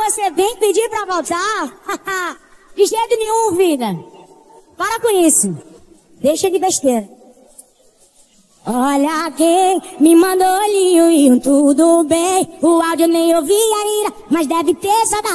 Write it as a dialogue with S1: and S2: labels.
S1: você vem pedir pra voltar? De jeito nenhum, vida. Para com isso. Deixa de besteira. Olha quem me mandou olhinho, tudo bem. O áudio nem ouvi ainda, mas deve ter saudade.